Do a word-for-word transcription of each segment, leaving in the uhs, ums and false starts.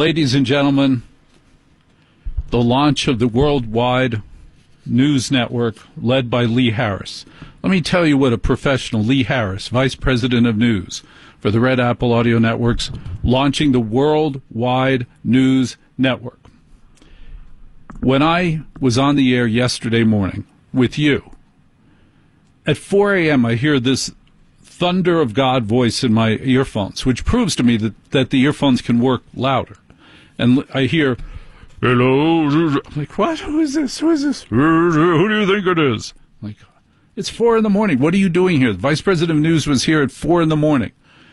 Ladies and gentlemen, the launch of the worldwide news network led by Lee Harris. Let me tell you what a professional, Lee Harris, Vice President of News for the Red Apple Audio Networks, launching the worldwide news network. When I was on the air yesterday morning with you, at four a.m. I hear this thunder of God voice in my earphones, which proves to me that, that the earphones can work louder. And I hear, hello, I'm like, what? Who is this? Who is this? Who do you think it is? I'm like, it's four in the morning. What are you doing here? The Vice President of News was here at four in the morning.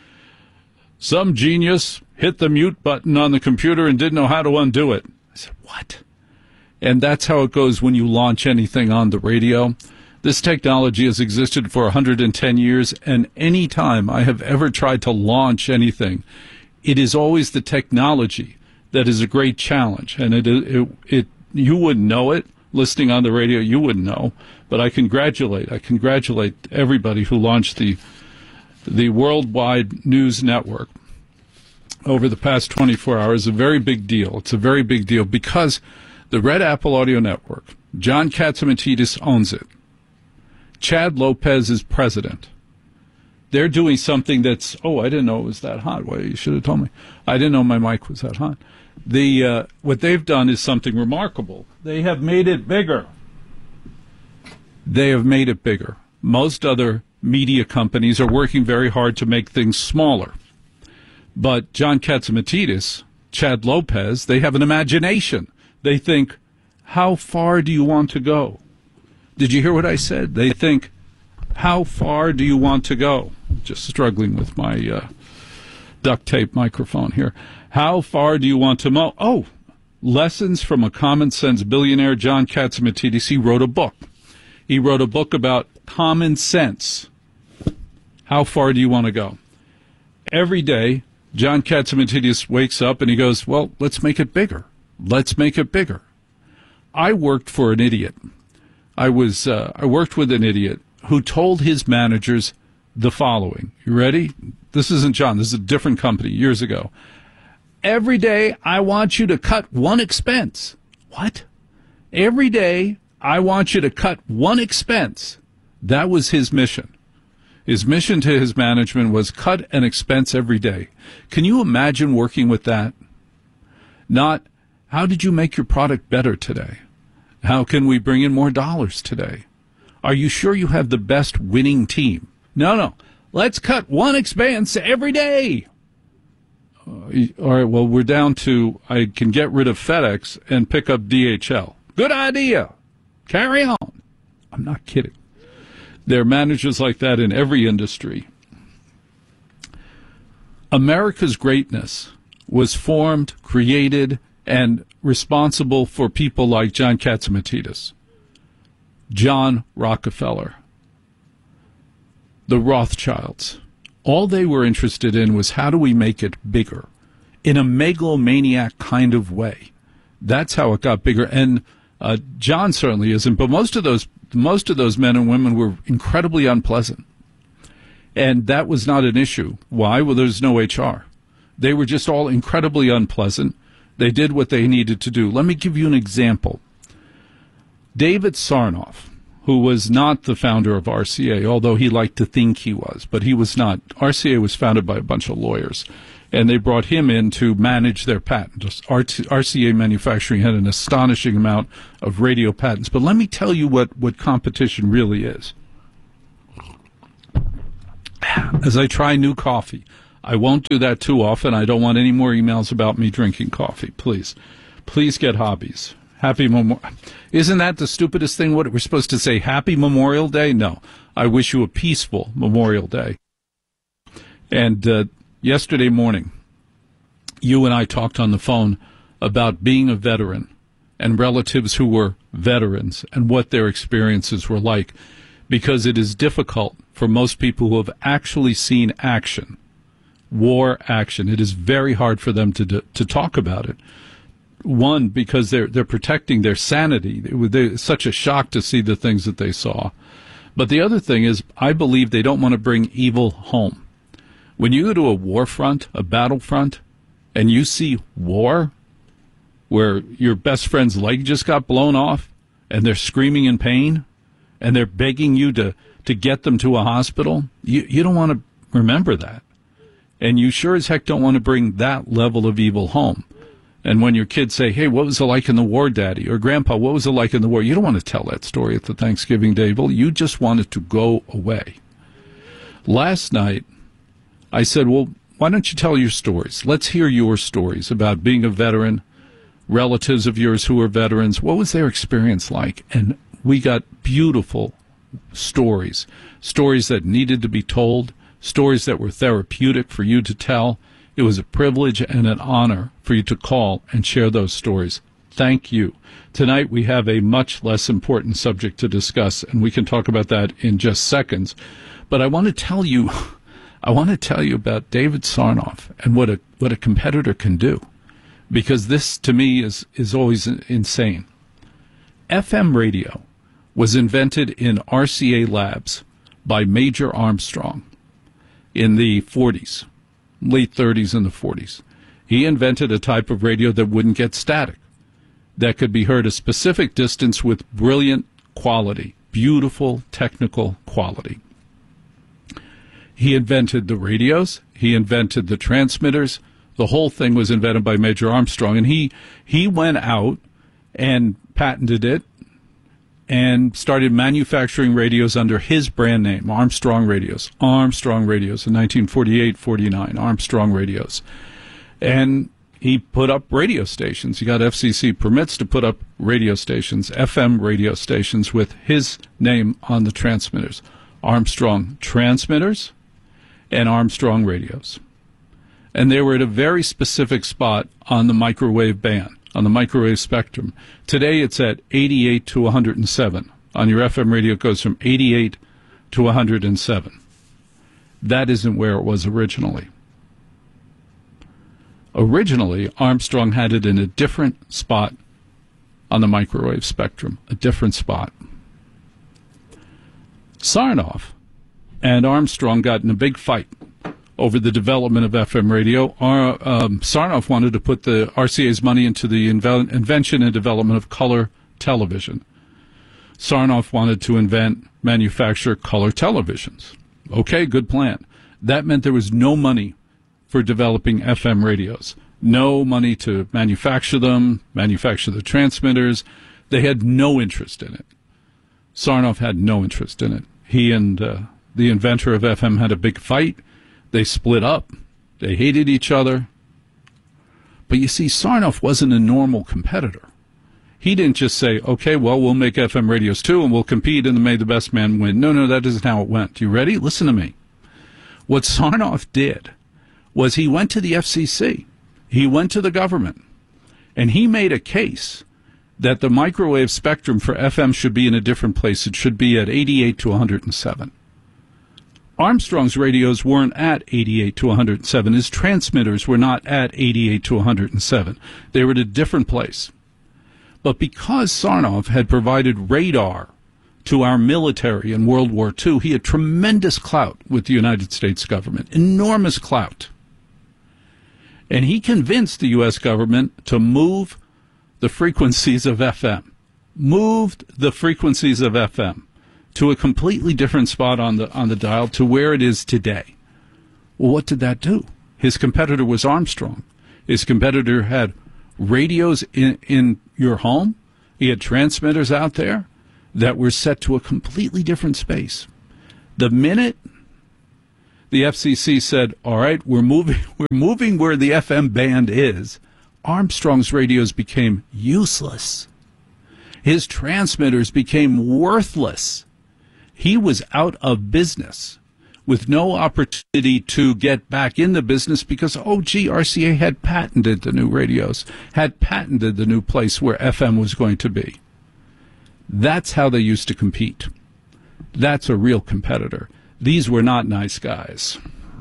Some genius hit the mute button on the computer and didn't know how to undo it. I said, what? And that's how it goes when you launch anything on the radio. This technology has existed for one hundred ten years, and any time I have ever tried to launch anything, it is always the technology that is a great challenge. And it, it, it you wouldn't know it. Listening on the radio, you wouldn't know. But I congratulate, I congratulate everybody who launched the the worldwide news network over the past twenty-four hours. A very big deal. It's a very big deal because the Red Apple Audio Network, John Catsimatidis owns it. Chad Lopez is president. They're doing something that's, oh, I didn't know it was that hot. Well, you should have told me. I didn't know my mic was that hot. The uh, what they've done is something remarkable. They have made it bigger. They have made it bigger. Most other media companies are working very hard to make things smaller. But John Catsimatidis, Chad Lopez, they have an imagination. They think, how far do you want to go? Did you hear what I said? They think, how far do you want to go? Just struggling with my uh, duct tape microphone here. How far do you want to mo? Oh, Lessons from a Common Sense Billionaire, John Catsimatidis. He wrote a book. He wrote a book about common sense. How far do you want to go? Every day, John Catsimatidis wakes up and he goes, well, let's make it bigger. Let's make it bigger. I worked for an idiot. I was uh, I worked with an idiot who told his managers the following. You ready? This isn't John. This is a different company years ago. Every day, I want you to cut one expense. What? Every day, I want you to cut one expense. That was his mission. His mission to his management was cut an expense every day. Can you imagine working with that? Not, how did you make your product better today? How can we bring in more dollars today? Are you sure you have the best winning team? No, no. Let's cut one expense every day. Uh, all right, well, we're down to I can get rid of FedEx and pick up D H L. Good idea. Carry on. I'm not kidding. There are managers like that in every industry. America's greatness was formed, created, and responsible for people like John Catsimatidis, John Rockefeller, the Rothschilds. All they were interested in was how do we make it bigger in a megalomaniac kind of way. That's how it got bigger. And uh, John certainly isn't, but most of those most of those men and women were incredibly unpleasant. And that was not an issue. Why? Well, there's no H R. They were just all incredibly unpleasant. They did what they needed to do. Let me give you an example. David Sarnoff, who was not the founder of R C A, although he liked to think he was, but he was not. R C A was founded by a bunch of lawyers, and they brought him in to manage their patents. R C A Manufacturing had an astonishing amount of radio patents. But let me tell you what, what competition really is. As I try new coffee, I won't do that too often. I don't want any more emails about me drinking coffee. Please. Please get hobbies. Happy Memorial. Isn't that the stupidest thing? What we're supposed to say? Happy Memorial Day? No. I wish you a peaceful Memorial Day. And uh, yesterday morning, you and I talked on the phone about being a veteran and relatives who were veterans and what their experiences were like, because it is difficult for most people who have actually seen action, war action. It is very hard for them to do, to talk about it. One, because they're they're protecting their sanity. It was they, such a shock to see the things that they saw. But the other thing is, I believe they don't want to bring evil home. When you go to a war front, a battlefront, and you see war, where your best friend's leg just got blown off, and they're screaming in pain, and they're begging you to, to get them to a hospital, you, you don't want to remember that. And you sure as heck don't want to bring that level of evil home. And when your kids say, hey, what was it like in the war, Daddy? Or Grandpa, what was it like in the war? You don't want to tell that story at the Thanksgiving table. You just want it to go away. Last night, I said, well, why don't you tell your stories? Let's hear your stories about being a veteran, relatives of yours who are veterans. What was their experience like? And we got beautiful stories, stories that needed to be told, stories that were therapeutic for you to tell. It was a privilege and an honor for you to call and share those stories. Thank you. Tonight we have a much less important subject to discuss, and we can talk about that in just seconds. But I want to tell you, I want to tell you about David Sarnoff and what a what a competitor can do, because this to me is is always insane. F M radio was invented in R C A Labs by Major Armstrong in the forties. Late thirties and the forties. He invented a type of radio that wouldn't get static, that could be heard a specific distance with brilliant quality, beautiful technical quality. He invented the radios. He invented the transmitters. The whole thing was invented by Major Armstrong, and he he went out and patented it and started manufacturing radios under his brand name, Armstrong Radios. Armstrong Radios in nineteen forty-eight forty-nine, Armstrong Radios. And he put up radio stations. He got F C C permits to put up radio stations, F M radio stations, with his name on the transmitters. Armstrong Transmitters and Armstrong Radios. And they were at a very specific spot on the microwave band, on the microwave spectrum. Today it's at eighty-eight to one hundred seven. On your F M radio it goes from eighty-eight to one hundred seven. That isn't where it was originally. Originally, Armstrong had it in a different spot on the microwave spectrum, a different spot. Sarnoff and Armstrong got in a big fight over the development of F M radio. Our, um, Sarnoff wanted to put the R C A's money into the inven- invention and development of color television. Sarnoff wanted to invent, manufacture color televisions. Okay, good plan. That meant there was no money for developing F M radios. No money to manufacture them, manufacture the transmitters. They had no interest in it. Sarnoff had no interest in it. He and uh, the inventor of F M had a big fight. They split up. They hated each other. But you see, Sarnoff wasn't a normal competitor. He didn't just say, okay, well, we'll make F M radios too, and we'll compete, and may the best man win. No, no, that isn't how it went. You ready? Listen to me. What Sarnoff did was he went to the F C C. He went to the government, and he made a case that the microwave spectrum for F M should be in a different place. It should be at eighty-eight to one hundred seven. Armstrong's radios weren't at eighty-eight to one hundred seven. His transmitters were not at eighty-eight to one hundred seven. They were at a different place. But because Sarnoff had provided radar to our military in World War Two, he had tremendous clout with the United States government, enormous clout. And he convinced the U S government to move the frequencies of F M, moved the frequencies of F M to a completely different spot on the on the dial to where it is today. Well, what did that do? His competitor was Armstrong. His competitor had radios in, in your home. He had transmitters out there that were set to a completely different space. The minute the F C C said, all right, we're moving, we're moving where the F M band is, Armstrong's radios became useless. His transmitters became worthless. He was out of business with no opportunity to get back in the business because, oh, gee, R C A had patented the new radios, had patented the new place where F M was going to be. That's how they used to compete. That's a real competitor. These were not nice guys.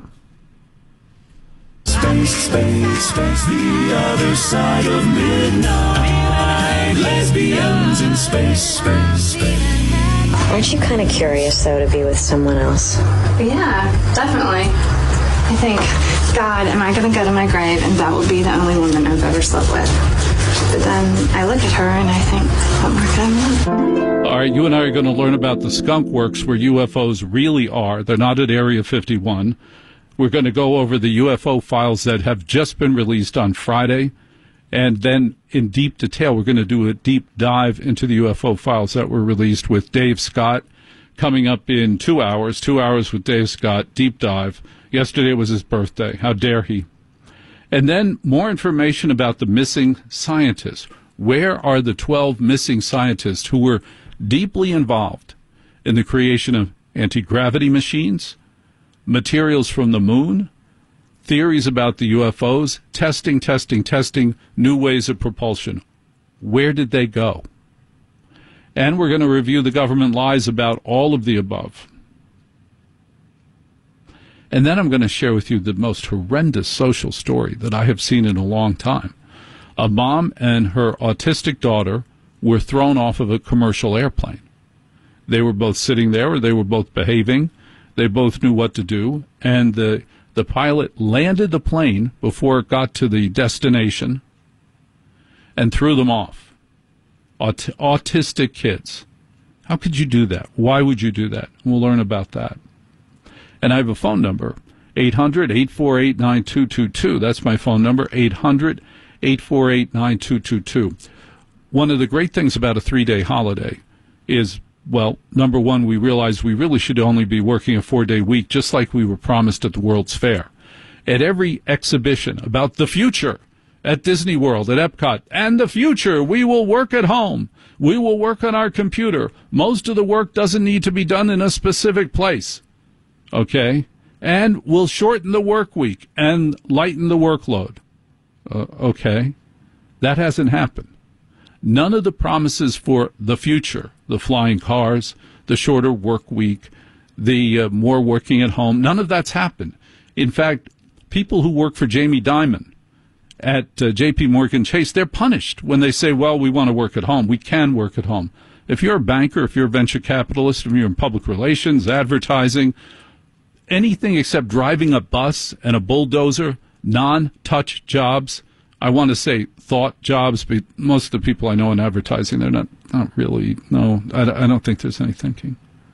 Space, space, space, the other side of midnight. Lesbians in space, space, space. Aren't you kind of curious, though, to be with someone else? Yeah, definitely. I think, God, am I going to go to my grave and that will be the only woman I've ever slept with? But then I look at her and I think, what more could I want? All right, you and I are going to learn about the Skunk Works, where U F Os really are. They're not at Area fifty-one. We're going to go over the U F O files that have just been released on Friday. And then in deep detail, we're going to do a deep dive into the U F O files that were released with Dave Scott coming up in two hours. Two hours with Dave Scott, deep dive. Yesterday was his birthday. How dare he? And then more information about the missing scientists. Where are the twelve missing scientists who were deeply involved in the creation of anti-gravity machines, materials from the moon, theories about the U F Os, testing, testing, testing, new ways of propulsion? Where did they go? And we're going to review the government lies about all of the above. And then I'm going to share with you the most horrendous social story that I have seen in a long time. A mom and her autistic daughter were thrown off of a commercial airplane. They were both sitting there, or they were both behaving. They both knew what to do, and the the pilot landed the plane before it got to the destination and threw them off. Aut- autistic kids. How could you do that? Why would you do that? We'll learn about that. And I have a phone number, eight hundred, eight four eight, nine two two two. That's my phone number, eight hundred, eight four eight, nine two two two. One of the great things about a three-day holiday is, well, number one, we realized we really should only be working a four-day week, just like we were promised at the World's Fair. At every exhibition about the future at Disney World, at Epcot, and the future, we will work at home. We will work on our computer. Most of the work doesn't need to be done in a specific place. Okay? And we'll shorten the work week and lighten the workload. Uh, okay? That hasn't happened. None of the promises for the future, the flying cars, the shorter work week, the uh, more working at home, none of that's happened. In fact, people who work for Jamie Dimon at uh, J P Morgan Chase, they're punished when they say, well, we want to work at home. We can work at home. If you're a banker, if you're a venture capitalist, if you're in public relations, advertising, anything except driving a bus and a bulldozer, non-touch jobs, I want to say thought jobs, but most of the people I know in advertising, they're not, not really, no, I, I don't think there's any thinking.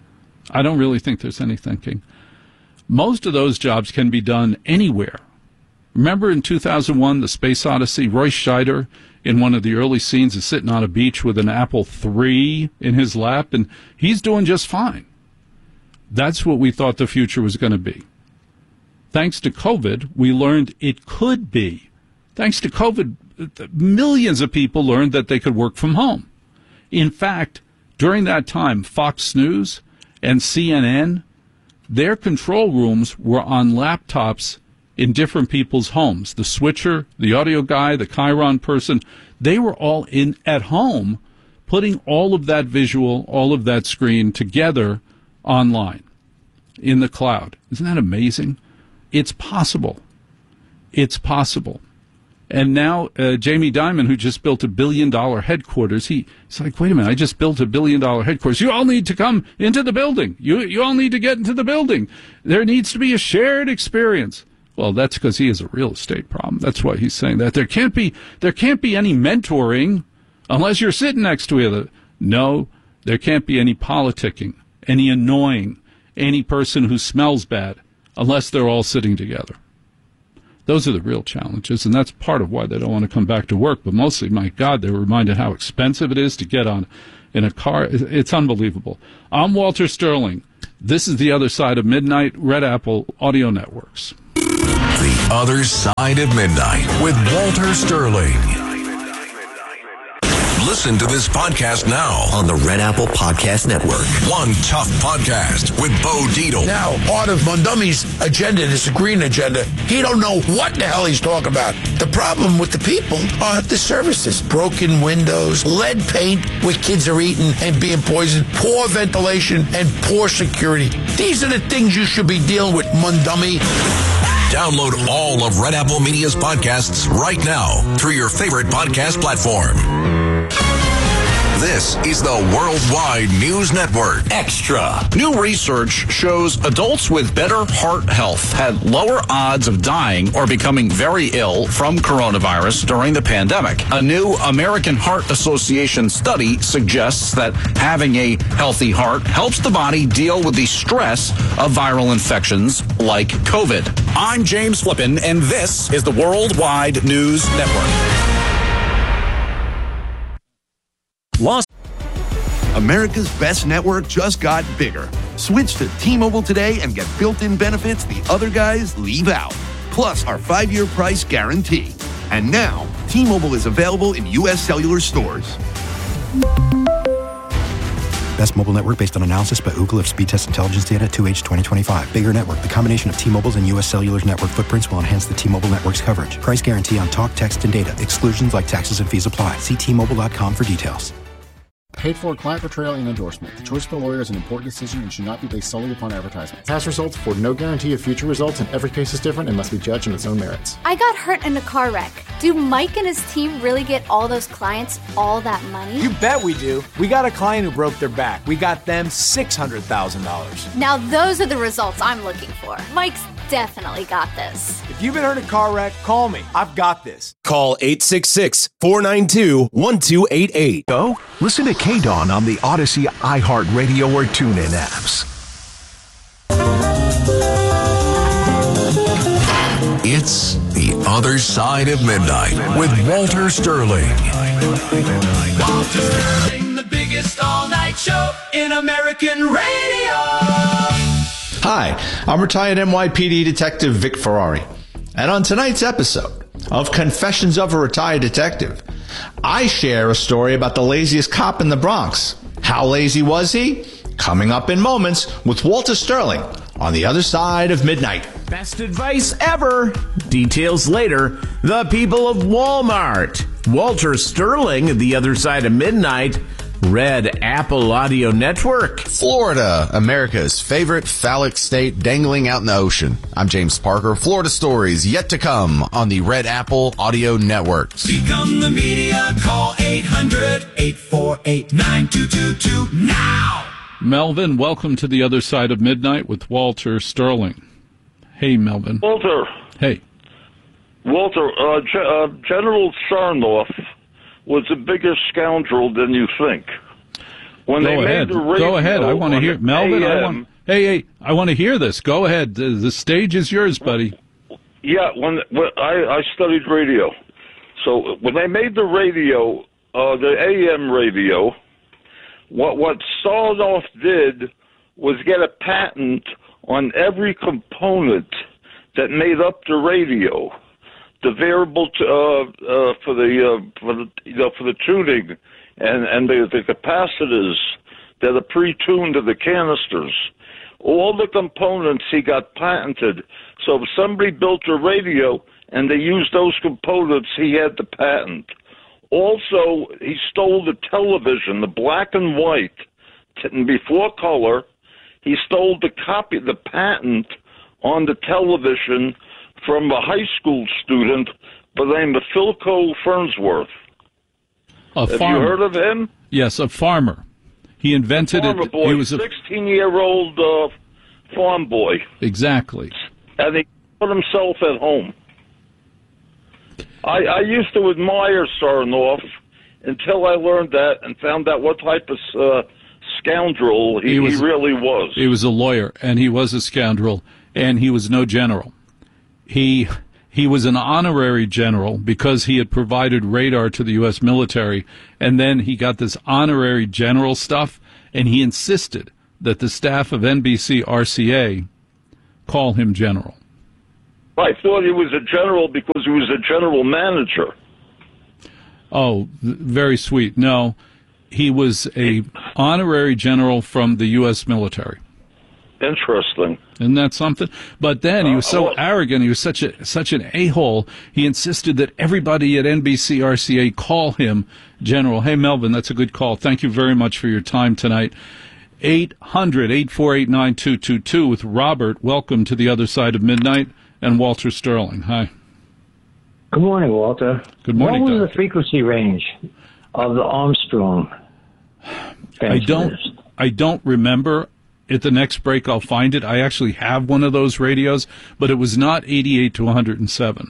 I don't really think there's any thinking. Most of those jobs can be done anywhere. Remember in two thousand one, the Space Odyssey, Roy Scheider, in one of the early scenes, is sitting on a beach with an Apple three in his lap, and he's doing just fine. That's what we thought the future was going to be. Thanks to COVID, we learned it could be. Thanks to COVID, millions of people learned that they could work from home. In fact, during that time, Fox News and C N N, their control rooms were on laptops in different people's homes. The switcher, the audio guy, the Chiron person, they were all in at home putting all of that visual, all of that screen together online in the cloud. Isn't that amazing? It's possible. It's possible. And now uh, Jamie Dimon, who just built a billion-dollar headquarters, he, he's like, wait a minute, I just built a billion-dollar headquarters. You all need to come into the building. You, you all need to get into the building. There needs to be a shared experience. Well, that's because he has a real estate problem. That's why he's saying that. There can't be, there can't be any mentoring unless you're sitting next to each other. No, there can't be any politicking, any annoying, any person who smells bad unless they're all sitting together. Those are the real challenges, and that's part of why they don't want to come back to work. But mostly, my God, they're reminded how expensive it is to get on in a car. It's unbelievable. I'm Walter Sterling. This is The Other Side of Midnight, Red Apple Audio Networks. The Other Side of Midnight with Walter Sterling. Listen to this podcast now on the Red Apple Podcast Network. One Tough Podcast with Bo Dietl. Now, part of Mondummy's agenda, this green agenda, he don't know what the hell he's talking about. The problem with the people are the services. Broken windows, lead paint where kids are eating and being poisoned, poor ventilation, and poor security. These are the things you should be dealing with, Mundummy. Download all of Red Apple Media's podcasts right now through your favorite podcast platform. This is the Worldwide News Network. Extra. New research shows adults with better heart health had lower odds of dying or becoming very ill from coronavirus during the pandemic. A new American Heart Association study suggests that having a healthy heart helps the body deal with the stress of viral infections like COVID. I'm James Flippin, and this is the Worldwide News Network. Lost. America's best network just got bigger. Switch to T-Mobile today and get built-in benefits the other guys leave out. Plus our five-year price guarantee. And now, T-Mobile is available in U S cellular stores. Best mobile network based on analysis by Ookla of speed test intelligence data two H twenty twenty-five. Bigger network. The combination of T-Mobile's and U S Cellular's network footprints will enhance the T-Mobile network's coverage. Price guarantee on talk, text, and data. Exclusions like taxes and fees apply. See T Mobile dot com for details. Paid for client portrayal and endorsement. The choice of a lawyer is an important decision and should not be based solely upon advertisement. Past results afford no guarantee of future results, and every case is different and must be judged on its own merits. I got hurt in a car wreck. Do Mike and his team really get all those clients all that money? You bet we do. We got a client who broke their back. We got them six hundred thousand dollars. Now those are the results I'm looking for. Mike's definitely got this. If you've been hurt in a car wreck, call me. I've got this. Call eight six six, four nine two, one two eight eight. Go listen to K-Dawn on the Odyssey, iHeartRadio, or TuneIn apps. It's The Other Side of Midnight with Walter Sterling. Walter Sterling, the biggest all-night show in American radio. Hi, I'm retired N Y P D Detective Vic Ferrari. And on tonight's episode of Confessions of a Retired Detective, I share a story about the laziest cop in the Bronx. How lazy was he? Coming up in moments with Walter Sterling on The Other Side of Midnight. Best advice ever. Details later. The people of Walmart. Walter Sterling, The Other Side of Midnight. Red Apple Audio Network. Florida, America's favorite phallic state dangling out in the ocean. I'm James Parker. Florida stories yet to come on the Red Apple Audio Network. Become the media. Call eight hundred, eight four eight, nine two two two now. Melvin, welcome to The Other Side of Midnight with Walter Sterling. Hey, Melvin. Walter. Hey. Walter, uh, G- uh, General Sarnoff was a bigger scoundrel than you think. When Go they ahead. Made the radio Go ahead. I want to hear Melvin. A M, I want. Hey, hey. I want to hear this. Go ahead. The, the stage is yours, buddy. Yeah. When, when I, I studied radio, so when they made the radio, uh, the A M radio, what what Sarnoff did was get a patent on every component that made up the radio. The variable t- uh, uh, for the uh, for the you know for the tuning and and the, the capacitors that are pre-tuned to the canisters, all the components he got patented. So if somebody built a radio and they used those components, he had the patent. Also, he stole the television, the black and white, t- before color. He stole the copy, the patent on the television from a high school student by the name of Philco Fernsworth. A Have farmer. you heard of him? Yes, a farmer. He invented farmer it. Boy, he was a sixteen-year-old uh, farm boy. Exactly. And he put himself at home. I, I used to admire Sarnoff until I learned that and found out what type of uh, scoundrel he, He was- he really was. He was a lawyer, and he was a scoundrel, and he was no general. He he was an honorary general because he had provided radar to the U S military, and then he got this honorary general stuff, and he insisted that the staff of N B C R C A call him general. I thought he was a general because he was a general manager. Oh, th- very sweet. No, he was a honorary general from the U S military. Interesting. Isn't that something? But then he was so Uh, well- arrogant. He was such a such an a-hole. He insisted that everybody at N B C R C A call him general. Hey, Melvin, that's a good call. Thank you very much for your time tonight. eight hundred, eight four eight, nine two two two with Robert. Welcome to The Other Side of Midnight. And Walter Sterling. Hi. Good morning, Walter. Good morning, What was Doctor the frequency range of the Armstrong I don't. I don't remember. At the next break, I'll find it. I actually have one of those radios, but it was not eighty-eight to one hundred seven.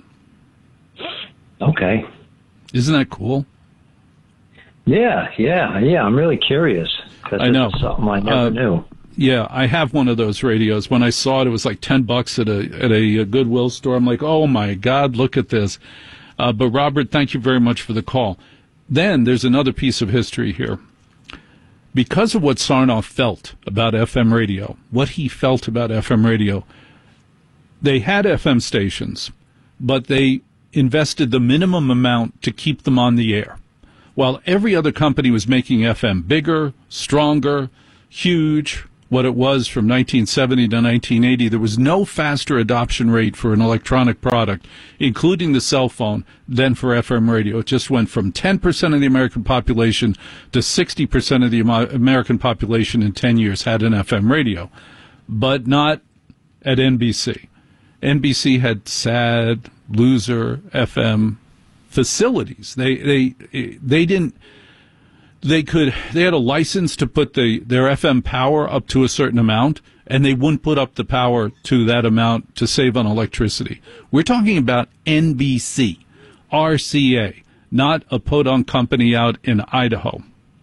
Okay. Isn't that cool? Yeah, yeah, yeah. I'm really curious. I know. Something I never uh, knew. Yeah, I have one of those radios. When I saw it, it was like ten bucks at a at a Goodwill store. I'm like, oh my God, look at this. Uh, but Robert, thank you very much for the call. Then there's another piece of history here. Because of what Sarnoff felt about F M radio, what he felt about F M radio, they had F M stations, but they invested the minimum amount to keep them on the air. While every other company was making F M bigger, stronger, huge, what it was from nineteen seventy to nineteen eighty, there was no faster adoption rate for an electronic product, including the cell phone, than for F M radio. It just went from ten percent of the American population to sixty percent of the American population in ten years had an F M radio, but not at N B C. N B C had sad, loser F M facilities. They they they didn't. They could. They had a license to put the their F M power up to a certain amount, and they wouldn't put up the power to that amount to save on electricity. We're talking about N B C, R C A, not a podunk company out in Idaho.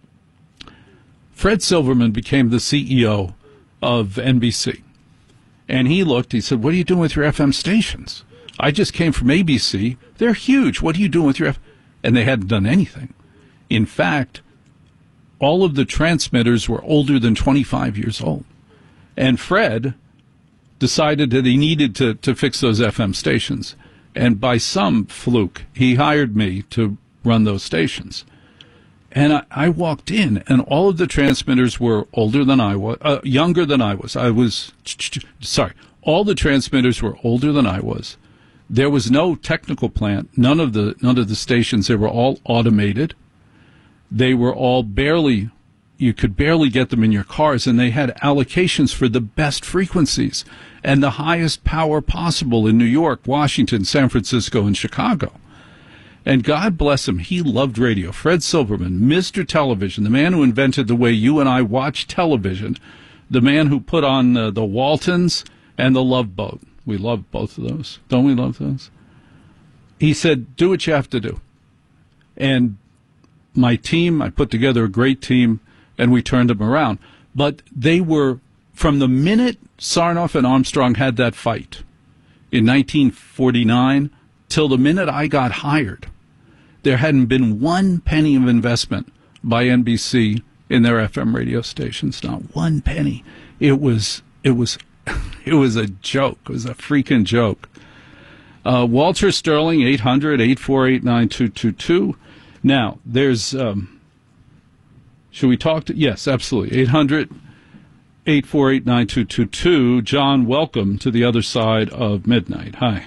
Fred Silverman became the C E O of N B C, and he looked. He said, "What are you doing with your F M stations? I just came from A B C. They're huge. What are you doing with your F M?" And they hadn't done anything. In fact, all of the transmitters were older than twenty-five years old. And Fred decided that he needed to, to fix those F M stations. And by some fluke, he hired me to run those stations. And I, I walked in, and all of the transmitters were older than I was, uh, younger than I was. I was, sorry, all the transmitters were older than I was. There was no technical plant. None of the none of the stations, they were all automated. They were all barely, you could barely get them in your cars, and they had allocations for the best frequencies and the highest power possible in New York, Washington, San Francisco, and Chicago. And God bless him, he loved radio. Fred Silverman, Mister Television, the man who invented the way you and I watch television, the man who put on uh, the Waltons and the Love Boat. We love both of those. Don't we love those? He said, do what you have to do. And my team, I put together a great team, and we turned them around. But they were, from the minute Sarnoff and Armstrong had that fight in nineteen forty-nine till the minute I got hired, there hadn't been one penny of investment by N B C in their F M radio stations. Not one penny. It was, it was, it was a joke. It was a freaking joke. Uh, Walter Sterling, eight hundred, eight four eight, nine two two two. Now, there's, um, should we talk to, yes, absolutely, eight hundred, eight four eight, nine two two two. John, welcome to the other side of midnight. Hi.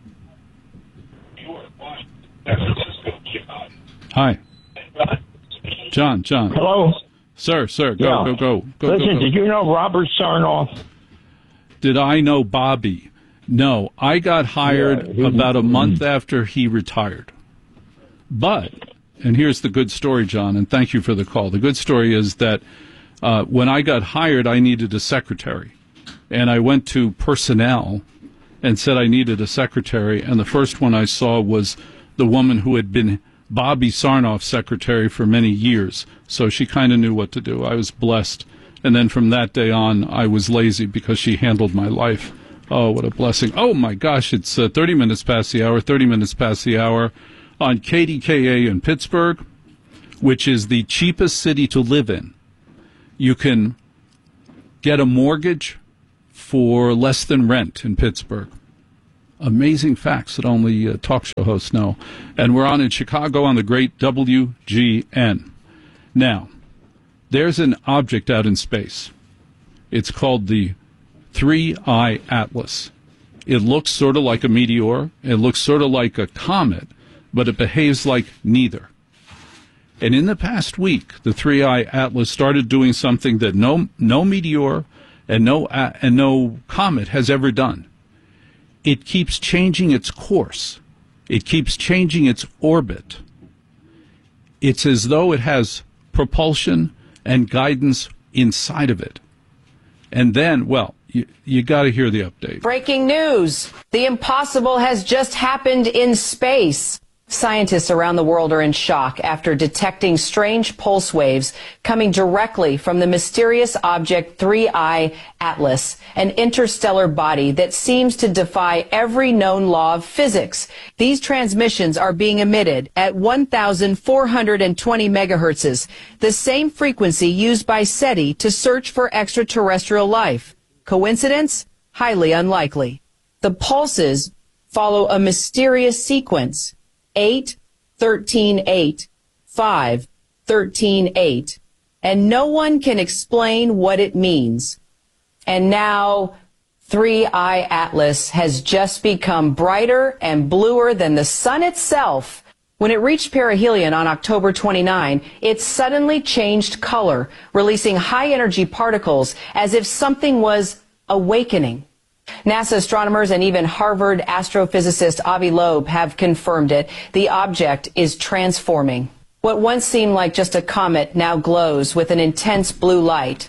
Hi. John, John. Hello? Sir, sir, go, yeah. go, go, go. Listen, go, go. did you know Robert Sarnoff? Did I know Bobby? No, I got hired yeah, he, about a month after he retired. But, and here's the good story, John, and thank you for the call. The good story is that uh, when I got hired, I needed a secretary. And I went to personnel and said I needed a secretary. And the first one I saw was the woman who had been Bobby Sarnoff's secretary for many years. So she kind of knew what to do. I was blessed. And then from that day on, I was lazy because she handled my life. Oh, what a blessing. Oh, my gosh, it's uh, thirty minutes past the hour, thirty minutes past the hour. On K D K A in Pittsburgh, which is the cheapest city to live in. You can get a mortgage for less than rent in Pittsburgh. Amazing facts that only uh, talk show hosts know. And we're on in Chicago on the great W G N. Now, there's an object out in space. It's called the three I Atlas. It looks sort of like a meteor. It looks sort of like a comet, but it behaves like neither. And in the past week, the three I Atlas started doing something that no no meteor and no uh, and no comet has ever done. It keeps changing its course. It keeps changing its orbit. It's as though it has propulsion and guidance inside of it. And then, well, you, you got to hear the update. Breaking news. The impossible has just happened in space. Scientists around the world are in shock after detecting strange pulse waves coming directly from the mysterious object three I Atlas, an interstellar body that seems to defy every known law of physics. These transmissions are being emitted at one thousand four hundred twenty megahertzes, the same frequency used by SETI to search for extraterrestrial life. Coincidence? Highly unlikely. The pulses follow a mysterious sequence. eight, thirteen, eight, five, thirteen, eight, and no one can explain what it means. And now, three I Atlas has just become brighter and bluer than the sun itself. When it reached perihelion on October twenty-ninth, it suddenly changed color, releasing high-energy particles as if something was awakening. NASA astronomers and even Harvard astrophysicist Avi Loeb have confirmed it. The object is transforming. What once seemed like just a comet now glows with an intense blue light.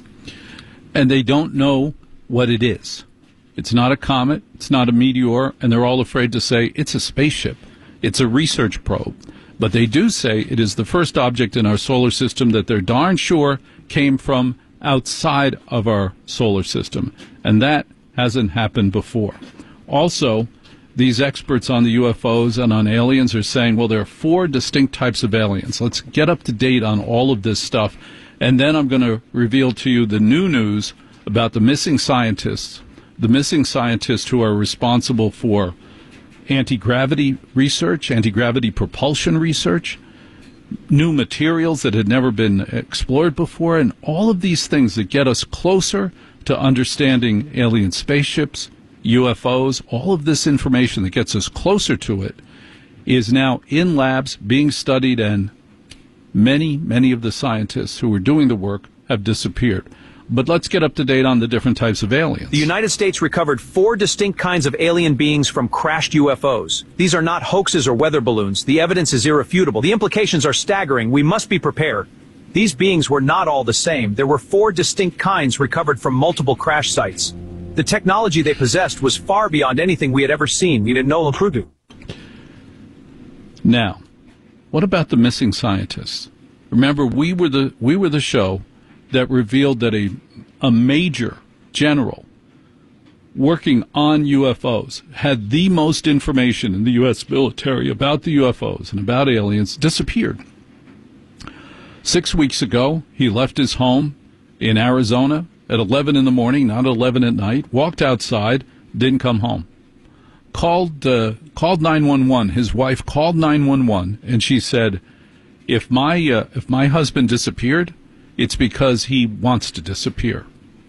And they don't know what it is. It's not a comet, it's not a meteor, and they're all afraid to say it's a spaceship. It's a research probe. But they do say it is the first object in our solar system that they're darn sure came from outside of our solar system. And that hasn't happened before. Also, these experts on the U F Os and on aliens are saying, well, there are four distinct types of aliens. Let's get up to date on all of this stuff. And then I'm going to reveal to you the new news about the missing scientists, the missing scientists who are responsible for anti-gravity research, anti-gravity propulsion research, new materials that had never been explored before, and all of these things that get us closer to understanding alien spaceships, U F Os. All of this information that gets us closer to it is now in labs being studied, and many, many of the scientists who were doing the work have disappeared. But let's get up to date on the different types of aliens. The United States recovered four distinct kinds of alien beings from crashed U F Os. These are not hoaxes or weather balloons. The evidence is irrefutable. The implications are staggering. We must be prepared. These beings were not all the same. There were four distinct kinds recovered from multiple crash sites. The technology they possessed was far beyond anything we had ever seen. We didn't know Laprudu. Now, what about the missing scientists? Remember, we were the we were the show that revealed that a a major general working on U F Os had the most information in the U S military about the U F Os and about aliens disappeared. Six weeks ago, he left his home in Arizona at eleven in the morning, not eleven at night, walked outside, didn't come home. Called uh, called nine one one. His wife called nine one one, and she said, if my uh, if my husband disappeared, it's because he wants to disappear.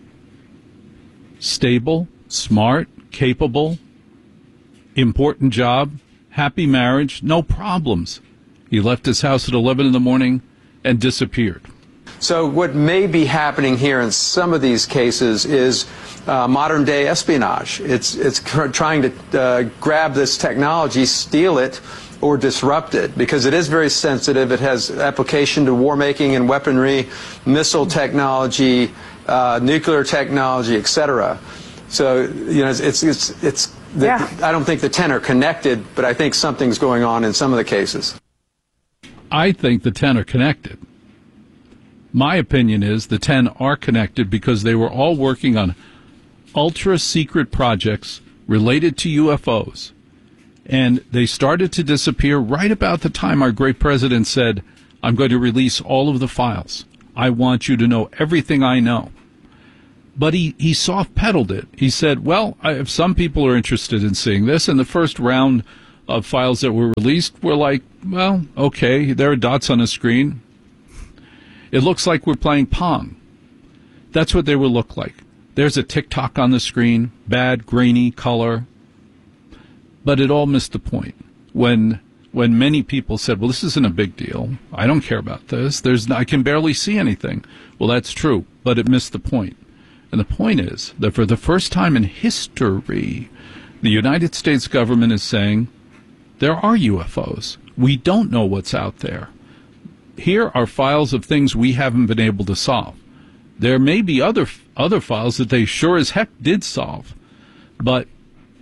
Stable, smart, capable, important job, happy marriage, no problems. He left his house at eleven in the morning and disappeared. So what may be happening here in some of these cases is uh, modern-day espionage. It's, it's trying to uh, grab this technology, steal it, or disrupt it, because it is very sensitive. It has application to war making and weaponry, missile technology, uh, nuclear technology, et cetera. So, you know, it's, it's, it's, it's the, yeah. I don't think the ten are connected, but I think something's going on in some of the cases. I think the ten are connected. My opinion is the ten are connected because they were all working on ultra-secret projects related to U F Os. And they started to disappear right about the time our great president said, I'm going to release all of the files. I want you to know everything I know. But he, he soft-pedaled it. He said, well, I, if some people are interested in seeing this, and the first round of files that were released were like, well, okay, there are dots on a screen. It looks like we're playing Pong. That's what they will look like. There's a tick-tock on the screen, bad, grainy color. But it all missed the point. When when many people said, well, this isn't a big deal. I don't care about this. There's I can barely see anything. Well, that's true, but it missed the point. And the point is that for the first time in history, the United States government is saying there are U F Os. We don't know what's out there. here are files of things we haven't been able to solve. There may be other other files that they sure as heck did solve, but